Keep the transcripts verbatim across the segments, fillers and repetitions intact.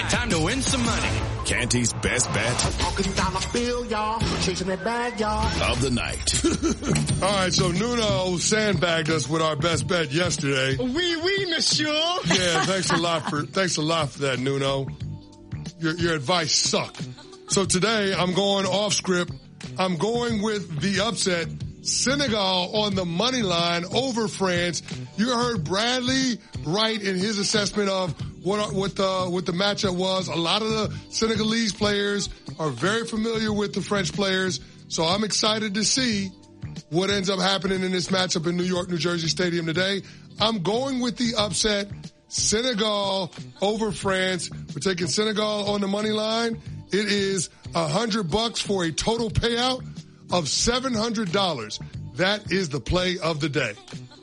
Time to win some money. Canty's best bet. Talking dollar bill, y'all. Chasing that bag, y'all. Of the night. All right, so Nuno sandbagged us with our best bet yesterday. Oui, oui, monsieur. Yeah, thanks a lot for thanks a lot for that, Nuno. Your your advice sucked. So today I'm going off script. I'm going with the upset. Senegal on the money line over France. You heard Bradley right in his assessment of what what the what the matchup was. A lot of the Senegalese players are very familiar with the French players, so I'm excited to see what ends up happening in this matchup in New York, New Jersey Stadium today. I'm going with the upset, Senegal over France. We're taking Senegal on the money line. It is a hundred bucks for a total payout of seven hundred dollars. That is the play of the day.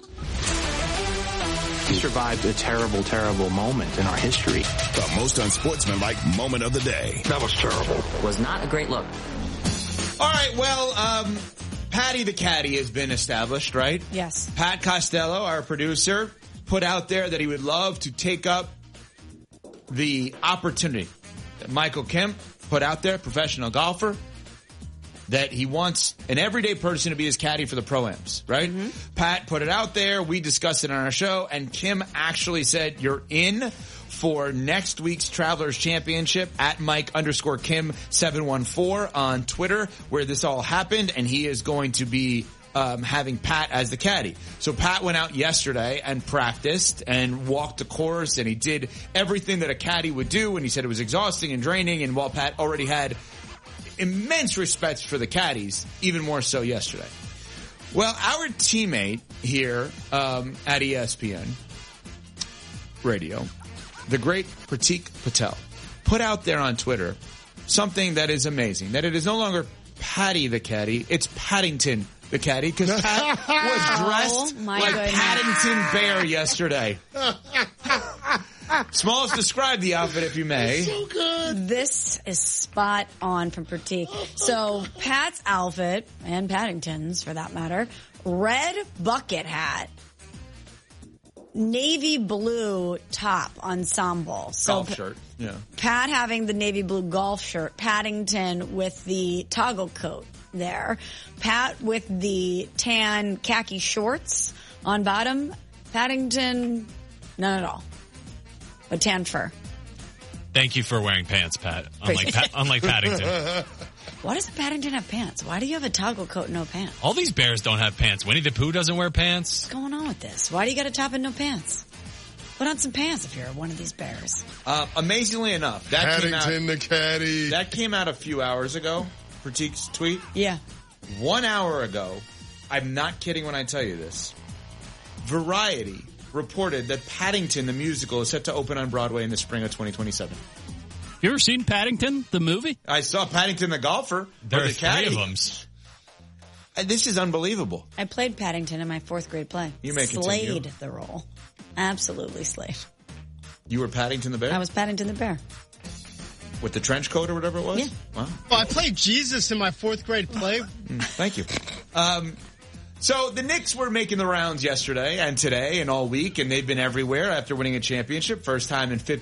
We survived a terrible, terrible moment in our history. The most unsportsmanlike moment of the day. That was terrible. Was not a great look. All right, well, um, Patty the Caddy has been established, right? Yes. Pat Costello, our producer, put out there that he would love to take up the opportunity that Michael Kemp put out there, professional golfer, that he wants an everyday person to be his caddy for the Pro-Ams, right? Mm-hmm. Pat put it out there. We discussed it on our show, and Kim actually said you're in for next week's Travelers Championship at Mike underscore Kim seven one four on Twitter, where this all happened, and he is going to be um, having Pat as the caddy. So Pat went out yesterday and practiced and walked the course, and he did everything that a caddy would do, and he said it was exhausting and draining, and while Pat already had immense respect for the caddies, even more so yesterday. Well, our teammate here um, at E S P N Radio, the great Pratik Patel, put out there on Twitter something that is amazing, that it is no longer Patty the caddy, it's Paddington the caddy, because Pat was dressed oh, my like goodness. Paddington Bear yesterday. Smalls, describe the outfit if you may. So good. This is spot on from Pratik. So Pat's outfit, and Paddington's for that matter, red bucket hat, navy blue top ensemble. So Golf shirt, yeah. Pat having the navy blue golf shirt, Paddington with the toggle coat there, Pat with the tan khaki shorts on bottom, Paddington none at all. A tan fur. Thank you for wearing pants, Pat. Unlike, pa- unlike Paddington. Why doesn't Paddington have pants? Why do you have a toggle coat and no pants? All these bears don't have pants. Winnie the Pooh doesn't wear pants. What's going on with this? Why do you got a top and no pants? Put on some pants if you're one of these bears. Uh, amazingly enough, that Paddington came out, the caddy. that came out a few hours ago, Pratik's tweet. Yeah. One hour ago, I'm not kidding when I tell you this, Variety reported that Paddington the musical is set to open on Broadway in the spring of twenty twenty-seven. You ever seen Paddington, the movie? I saw Paddington the golfer. There or are the three caddy. of them. And this is unbelievable. I played Paddington in my fourth grade play. You may Slayed continue. the role. Absolutely slayed. You were Paddington the bear? I was Paddington the bear. With the trench coat or whatever it was? Yeah. Wow. Well, I played Jesus in my fourth grade play. Mm, thank you. Um, so the Knicks were making the rounds yesterday and today and all week, and they've been everywhere after winning a championship. First time in fifty